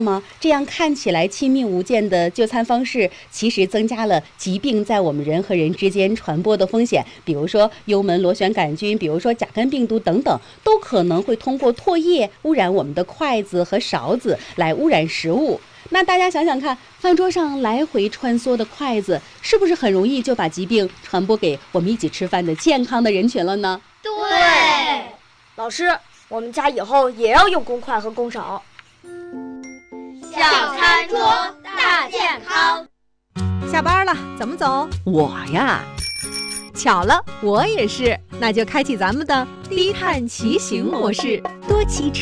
吗？这样看起来亲密无间的就餐方式，其实增加了疾病在我们人和人之间传播的风险。比如说幽门螺旋杆菌，比如说甲肝病毒等等，都可能会通过唾液污染我们的筷子和勺子，来污染食物。那大家想想看，饭桌上来回穿梭的筷子，是不是很容易就把疾病传播给我们一起吃饭的健康的人群了呢？ 对， 老师，我们家以后也要用公筷和公勺。 小餐桌大健康。 下班了，怎么走？ 我呀， 巧了，我也是。那就开启咱们的低碳骑行模式，多骑车。